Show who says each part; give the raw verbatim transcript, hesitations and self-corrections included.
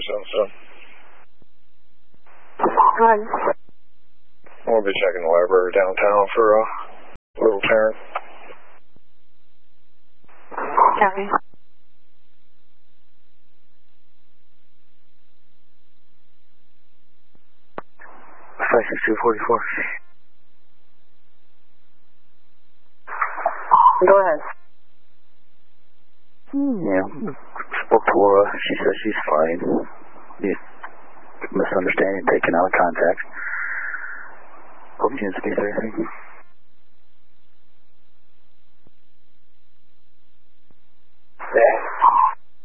Speaker 1: service incident.
Speaker 2: One.
Speaker 1: We'll be checking the library downtown for a uh, little Tarrant.
Speaker 2: Copy.
Speaker 3: five six two forty-four.
Speaker 2: Go ahead.
Speaker 3: Yeah, spoke to Laura. She says she's fine. Yeah. Misunderstanding, taken out of contact. Hope you didn't speak to anything.